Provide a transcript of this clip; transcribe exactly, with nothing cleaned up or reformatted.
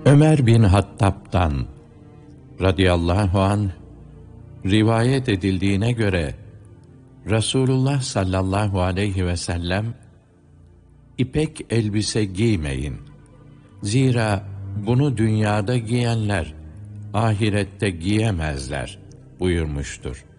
Ömer bin Hattab'dan radıyallahu anh rivayet edildiğine göre Resulullah sallallahu aleyhi ve sellem ipek elbise giymeyin. Zira bunu dünyada giyenler ahirette giyemezler buyurmuştur.